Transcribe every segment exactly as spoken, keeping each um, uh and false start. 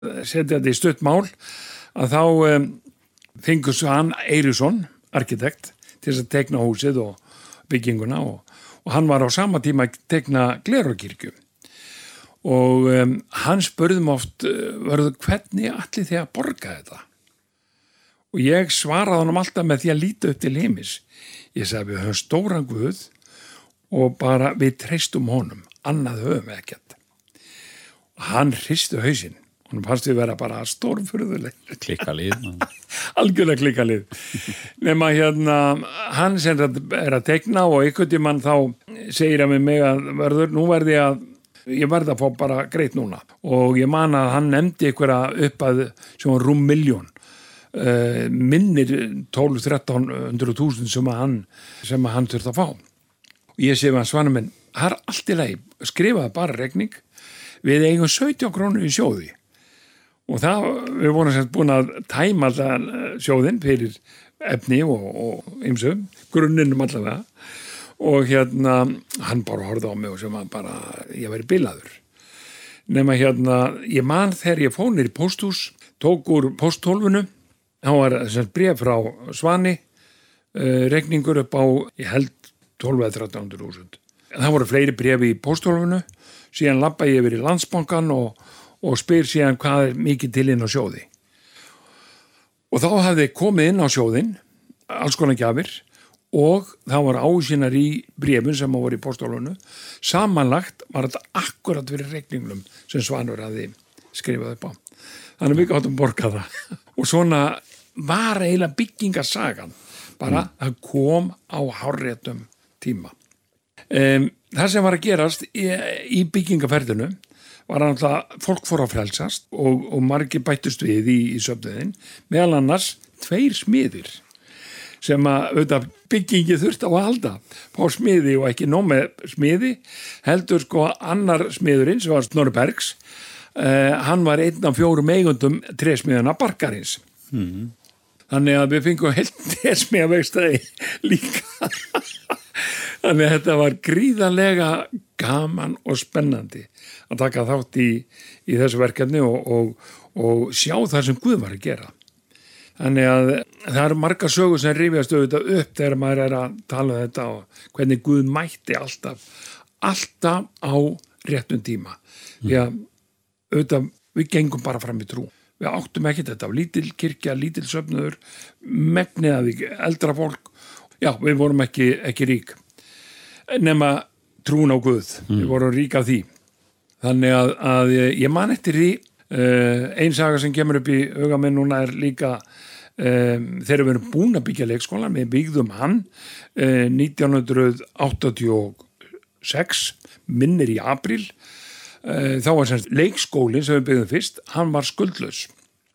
setja þetta í stutt mál að þá um, fengur Svan Eiríksson, arkitekt, til þess að tekna húsið og bygginguna og, og hann var á sama tíma að tekna Glerárkirkju og um, hann spurði mig oft verður hvernig allir þið að borga þetta og ég svaraði honum alltaf með því að líta upp til heimis. Ég sagði við höfum stóran Guð og bara við treystum honum, annað höfum við ekkert. Og hann hristi hausinn, hann fannst við vera bara stórfurðuleg. Klikkalið. Algjörlega klikkalið. Nema hérna, hann sem er að tekna og einhvern tímann þá segir hann við mig að verður, nú verði ég að, ég verði að fá bara greitt núna. Og ég man að hann nefndi einhverja upp að sem var rúm milljón. Uh, minnir tólf til þrettán hundruð þúsund sem að hann sem að hann þurfti að fá og ég segi að Svanur minn, það er allt í lagi skrifaði bara reikning við eigum sautján krónur í sjóði og það, við vorum sem búin að tæma alltaf sjóðin fyrir efni og, og ýmsu grunninum allavega og hérna, hann bara horfði á mig og sem að bara, ég væri bilaður nema hérna, ég man þegar ég fór niður í pósthús tók úr pósthólfinu hann var sem bréf frá Svani uh, reikningur upp á ég held tólf til þrettán hundruð þúsund. Það voru fleiri bréfi í pósthólfinu síðan labba ég yfir í Landsbankann og, og spyr síðan hvað er mikið til inn á sjóði og þá hafði komið inn á sjóðin alls konar gjafir og það var ásýnar í bréfum sem voru í pósthólfinu samanlagt var þetta akkurat fyrir reikninglum sem Svanur hafði skrifað upp á þannig við gáttum borgað það og svona var eiginlega byggingasagan bara mm. að kom á hárréttum tíma um, það sem var að gerast í, í byggingaferðinu var að fólk fór að frelsast og, og margir bættust við í, í söfnuðin meðal annars tveir smiðir sem að auðvitað byggingi þurfti á að halda fá smiði og ekki nóg með smiði heldur sko annar smiðurinn sem var Snorri Bergs Uh, hann var einn af fjórum eigundum trésmiðana Barkarins mm. þannig að við fengum heilt trésmiðavegstæði líka þannig að þetta var gríðarlega gaman og spennandi að taka þátt í, í þessu verkefni og, og, og sjá það sem Guð var að gera þannig að það eru margar sögur sem rifjast auðvitað upp þegar maður er að tala um þetta og hvernig Guð mætti alltaf alltaf á réttum tíma mm. því að auðvitað, við gengum bara fram í trú. Við áttum ekki þetta af lítil kirkja, lítil söfnuður, megnið af því eldra fólk. Já, við vorum ekki, ekki rík. Nema trún á Guð. Mm. Við vorum rík af því. Þannig að, að ég man eftir því, uh, ein saga sem kemur upp í huga minn núna er líka um, þegar við erum búin að byggja leikskóla, við byggðum hann uh, nítján hundruð áttatíu og sex, minnir í apríl, þá var semst leikskólinn sem við byggðum fyrst, hann var skuldlaus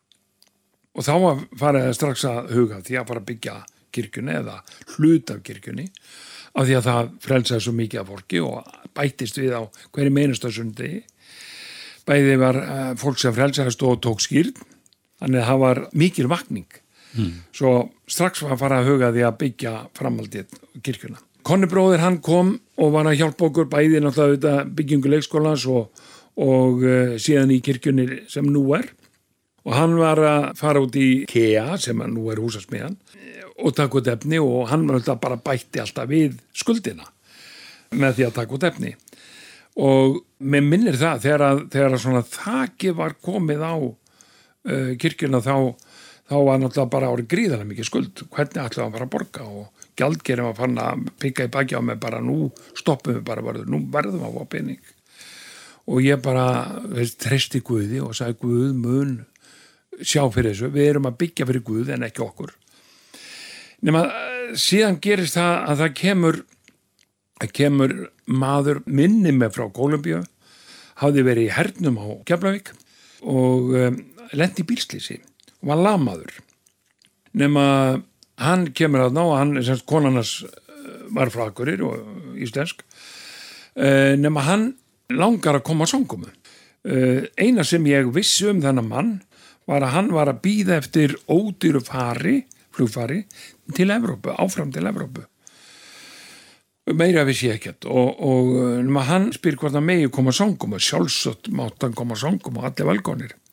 og þá var farið strax að huga því að fara að byggja kirkjunni eða hlut af kirkjunni af því að það frelsaði svo mikið af fólki og bættist við á hverju meinastasundi bæði var uh, fólk sem frelsaðist og tók skýrn þannig að það var mikil vakning mm. svo strax var að fara að huga því að byggja framhaldið kirkjuna. Konni bróðir hann kom og var að hjálpa okkur bæði náttúrulega byggingu leikskólans og, og uh, síðan í kirkjunni sem nú er og hann var að fara út í Kea sem nú er húsasmiðan og taka út efni og hann bara bætti alltaf við skuldina með því að taka út efni og með minnir það þegar að, þegar að svona þaki var komið á uh, kirkjuna þá, þá var náttúrulega bara árið gríðarlega mikið skuld hvernig ætlaði að fara að borga og gjaldgerinn var fann að pikka í baki á mig bara nú stoppum við bara verður, nú verðum við að fá pening og ég bara veist, treysti Guði og sagði Guð mun sjá fyrir þessu, við erum að byggja fyrir Guð en ekki okkur nema síðan gerist það að það kemur að kemur maður minni með frá Kólumbíu hafði verið í hernum á Keflavík og um, lenti í bílslýsi og var lamaður nema hann kemur að ná, hann, semst konarnas var frá Akureyri og íslensk, uh, nema hann langar að koma á samkomu. Uh, eina sem ég vissi um þennan mann var að hann var að bíða eftir ódýru fari, flugfari, til Evrópu, áfram til Evrópu. Meira vissi ég ekkert og, og nema hann spyr hvort að megi koma á samkomu, sjálfsagt mátt hann koma á samkomu og allir velkomnir.